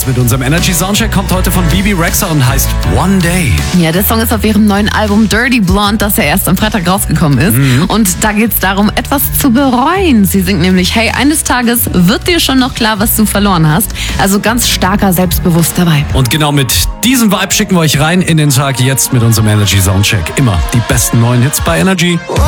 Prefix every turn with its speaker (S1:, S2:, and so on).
S1: los mit unserem Energy Soundcheck. Kommt heute von Bebe Rexha und heißt One Day.
S2: Ja, der Song ist auf ihrem neuen Album Dirty Blonde, das ja erst am Freitag rausgekommen ist. Und da geht's darum, etwas zu bereuen. Sie singt nämlich, hey, eines Tages wird dir schon noch klar, was du verloren hast. Also ganz starker, selbstbewusster Vibe.
S1: Und genau mit diesem Vibe schicken wir euch rein in den Tag jetzt mit unserem Energy Soundcheck. Immer die besten neuen Hits bei Energy.